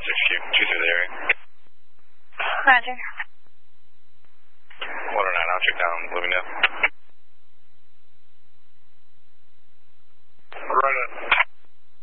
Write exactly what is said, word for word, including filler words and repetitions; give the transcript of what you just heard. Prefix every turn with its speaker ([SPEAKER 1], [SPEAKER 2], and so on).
[SPEAKER 1] six Q, two through the area.
[SPEAKER 2] Roger.
[SPEAKER 1] one oh nine, I'll check down Bloomingdale. Right on.